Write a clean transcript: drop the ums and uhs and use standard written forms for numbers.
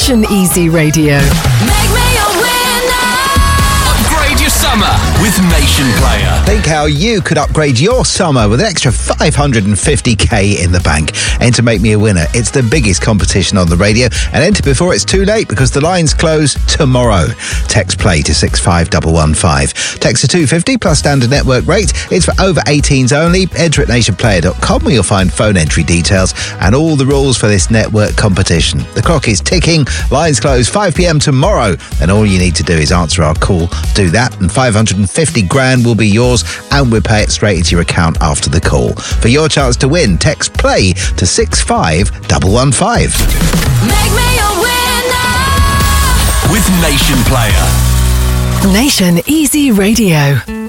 Nation Easy Radio. Make me a winner. Upgrade your summer with Nation Player. Think how you could upgrade your summer with an extra 550k in the bank. Enter Make Me a Winner. It's the biggest competition on the radio, and enter before it's too late because the lines close tomorrow. Text play to 65115. Text to 250 plus standard network rate. It's for over 18s only. Enter at nationplayer.com where you'll find phone entry details and all the rules for this network competition. The clock is ticking. Lines close 5pm tomorrow, and all you need to do is answer our call. Do that and 550 grand will be yours, and we'll pay it straight into your account after the call. For your chance to win, text play to 65115. Make me a winner. With Nation Player. Nation Easy Radio.